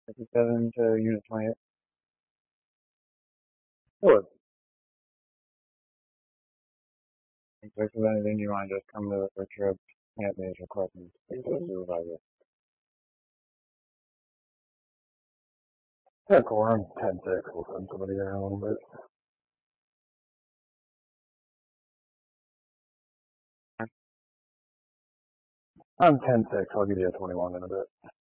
57 to Unit 28. Sure. If there's anything you want to just come to the trip, Anthony's requesting to speak to the supervisor. Yeah, cool. I'm 10-6. We'll send somebody there in a little bit. I'm 10-6. I'll give you a 21 in a bit.